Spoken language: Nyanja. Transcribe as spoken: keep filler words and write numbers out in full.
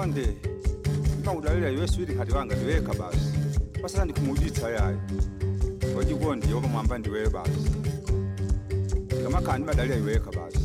Wajibonde Kama udalila yue swidi hati wanga diweka basi Pasala ni kumudita yae Wajibonde yoga mwamba ndiwe basi Kama kani madalila yuweka basi